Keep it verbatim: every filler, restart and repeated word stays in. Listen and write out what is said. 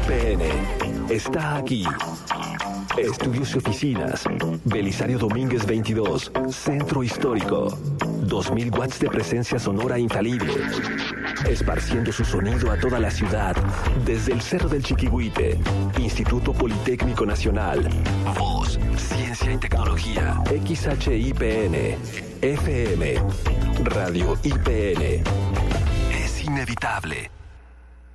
P N está aquí. Estudios y oficinas. Belisario Domínguez veintidós. Centro Histórico. dos mil watts de presencia sonora infalible. Esparciendo su sonido a toda la ciudad. Desde el Cerro del Chiquihuite. Instituto Politécnico Nacional. Voz, Ciencia y Tecnología. X H I P N. F M. Radio I P N. Es inevitable.